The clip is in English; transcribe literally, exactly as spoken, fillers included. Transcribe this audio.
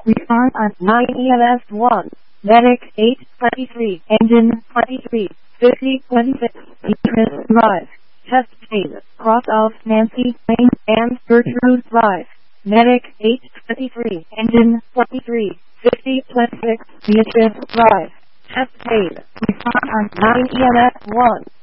Response on nine E M S one. Medic eight twenty-three. Engine twenty-three. fifty twenty-six. Beatrice Drive. Test phase. Cross of Nancy Lane and Gertrude Drive. Medic eight twenty-three. Engine twenty-three. fifty twenty-six. Beatrice Drive. Test phase. Response on nine E M S one.